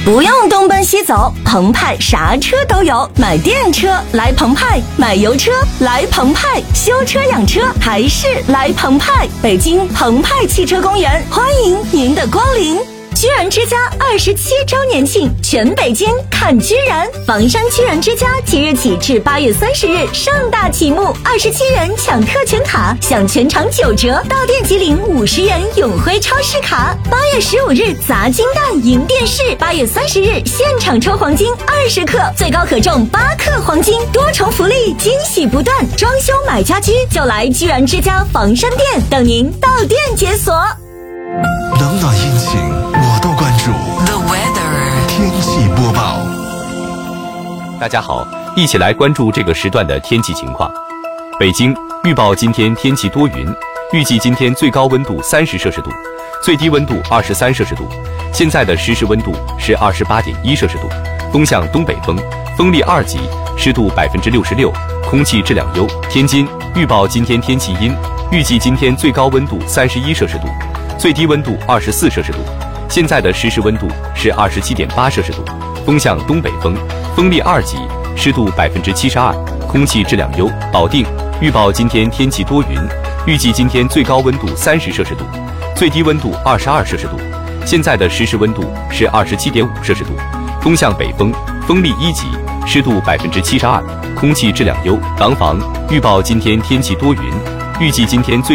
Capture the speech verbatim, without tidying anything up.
不用东奔西走，澎湃啥车都有。买电车来澎湃，买油车来澎湃，修车养车还是来澎湃。北京澎湃汽车公园欢迎您的光临。居然之家二十七周年庆，全北京看居然！房山居然之家即日起至八月三十日盛大启幕，二十七元抢特权卡，享全场九折，到店即领五十元永辉超市卡。八月十五日砸金蛋赢电视，八月三十日现场抽黄金二十克，最高可中八克黄金，多重福利，惊喜不断。装修买家居就来居然之家房山店，等您到店解锁。 冷暖阴晴我都关注。 The weather 天气播报。 大家好，一起来关注这个时段的天气情况。北京预报今天天气多云，预计今天最高温度三十摄氏度，最低温度二十三摄氏度。现在的实时温度是二十八点一摄氏度，风向东北风，风力二级，湿度百分之六十六，空气质量优。天津预报今天天气阴，预计今天最高温度三十一摄氏度，最低温度二十四摄氏度。现在的实时温度是二十七点八摄氏度，风向东北风，风力二级，湿度百分之七十二，空气质量优。保定预报今天天气多云，预计今天最高温度三十摄氏度，最低温度二十二摄氏度。现在的实时温度是二十七点五摄氏度，风向北风，风力一级，湿度百分之七十二，空气质量优。廊坊预报今天天气多云，预计今天最